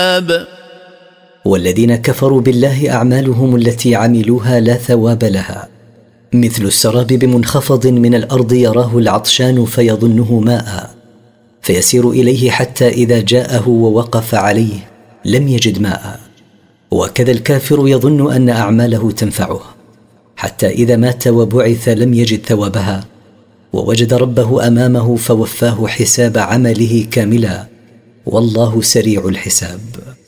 والذين كفروا بالله أعمالهم التي عملوها لا ثواب لها، مثل السراب بمنخفض من الأرض يراه العطشان فيظنه ماء، فيسير إليه حتى إذا جاءه ووقف عليه لم يجد ماء. وكذا الكافر يظن أن أعماله تنفعه، حتى إذا مات وبعث لم يجد ثوابها، ووجد ربه أمامه فوفاه حساب عمله كاملا، والله سريع الحساب.